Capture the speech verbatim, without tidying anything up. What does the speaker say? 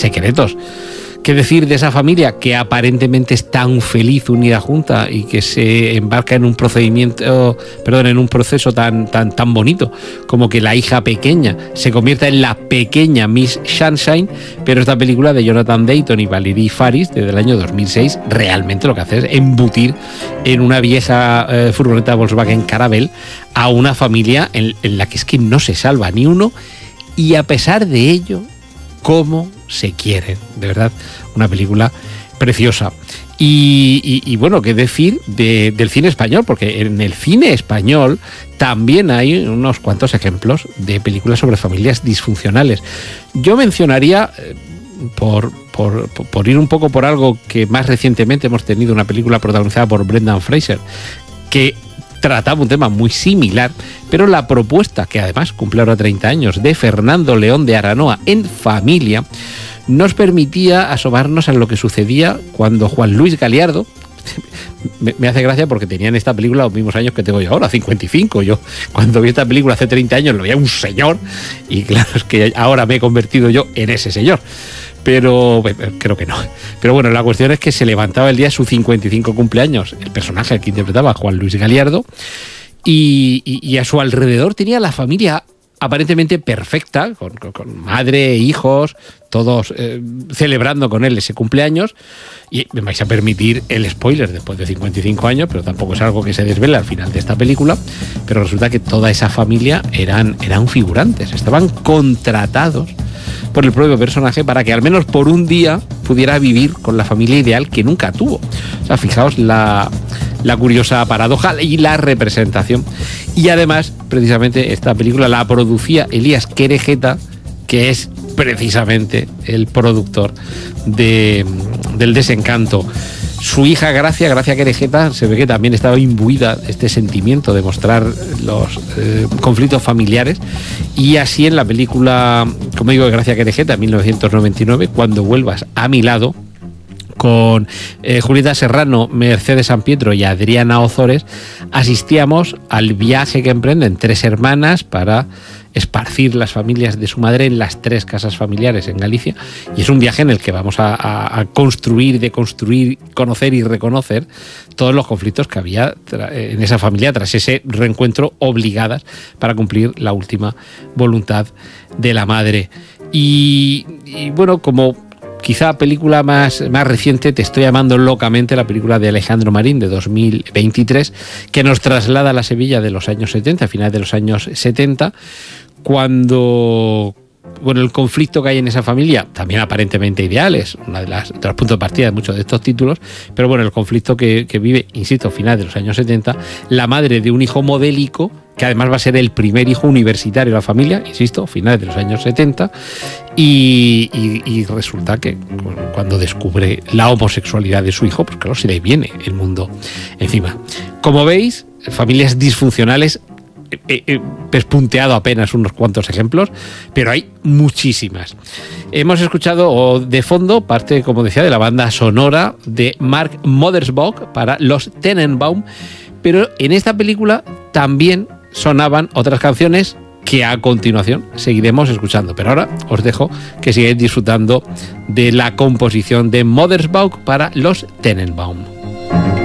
secretos. ¿Qué decir de esa familia que aparentemente es tan feliz unida junta y que se embarca en un procedimiento, perdón, en un proceso tan, tan, tan bonito como que la hija pequeña se convierta en la pequeña Miss Sunshine? Pero esta película de Jonathan Dayton y Valerie Faris, desde el año dos mil seis, realmente lo que hace es embutir en una vieja eh, furgoneta Volkswagen Caravelle a una familia en, en la que es que no se salva ni uno, y a pesar de ello, cómo se quieren, de verdad, una película preciosa. Y, y, y bueno, qué decir de, del cine español, porque en el cine español también hay unos cuantos ejemplos de películas sobre familias disfuncionales. Yo mencionaría, por, por, por ir un poco por algo que más recientemente hemos tenido, una película protagonizada por Brendan Fraser, que trataba un tema muy similar, pero la propuesta, que además cumple ahora treinta años, de Fernando León de Aranoa, En familia, nos permitía asomarnos a lo que sucedía cuando Juan Luis Galiardo, me, me hace gracia porque tenía en esta película los mismos años que tengo yo ahora, cincuenta y cinco. Yo cuando vi esta película hace treinta años lo veía un señor, y claro, es que ahora me he convertido yo en ese señor. Pero bueno, creo que no. Pero bueno, la cuestión es que se levantaba el día de su cincuenta y cinco cumpleaños el personaje que interpretaba Juan Luis Galiardo, y, y, y a su alrededor tenía la familia aparentemente perfecta, con, con, con madre, hijos, todos eh, celebrando con él ese cumpleaños. Y me vais a permitir el spoiler después de cincuenta y cinco años, pero tampoco es algo que se desvela al final de esta película. Pero resulta que toda esa familia eran, eran figurantes, estaban contratados por el propio personaje para que al menos por un día pudiera vivir con la familia ideal que nunca tuvo. O sea, fijaos la, la curiosa paradoja y la representación. Y además, precisamente, esta película la producía Elías Querejeta, que es precisamente el productor de, del Desencanto. Su hija Gracia, Gracia Querejeta, se ve que también estaba imbuida de este sentimiento de mostrar los eh, conflictos familiares, y así en la película, como digo, de Gracia Querejeta, en mil novecientos noventa y nueve, Cuando vuelvas a mi lado, con eh, Julieta Serrano, Mercedes San Pietro y Adriana Ozores, asistíamos al viaje que emprenden tres hermanas para esparcir las familias de su madre en las tres casas familiares en Galicia, y es un viaje en el que vamos a, a, a construir, deconstruir, conocer y reconocer todos los conflictos que había en esa familia tras ese reencuentro, obligadas para cumplir la última voluntad de la madre. Y, y bueno, como quizá película más, más reciente, Te estoy amando locamente, la película de Alejandro Marín de dos mil veintitrés, que nos traslada a la Sevilla de los años setenta, a finales de los años setenta, cuando, bueno, el conflicto que hay en esa familia, también aparentemente ideal, es uno de, las, de los puntos de partida de muchos de estos títulos, pero bueno, el conflicto que, que vive, insisto, a finales de los años setenta, la madre de un hijo modélico, que además va a ser el primer hijo universitario de la familia, insisto, finales de los años setenta, y, y, y resulta que bueno, cuando descubre la homosexualidad de su hijo, pues claro, se le viene el mundo encima. Como veis, familias disfuncionales, he, he pespunteado apenas unos cuantos ejemplos, pero hay muchísimas. Hemos escuchado de fondo parte, como decía, de la banda sonora de Mark Mothersbaugh para Los Tenenbaum, pero en esta película también sonaban otras canciones que a continuación seguiremos escuchando. Pero ahora os dejo que sigáis disfrutando de la composición de Mothersbaugh para Los Tenenbaum.